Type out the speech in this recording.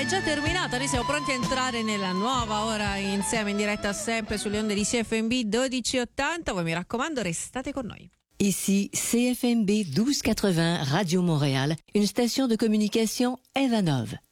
è già terminata, noi siamo pronti a entrare nella nuova ora insieme in diretta sempre sulle onde di CFMB 1280. Voi mi raccomando, restate con noi. Ici CFMB 1280 Radio Montréal, une station de communication Evanov.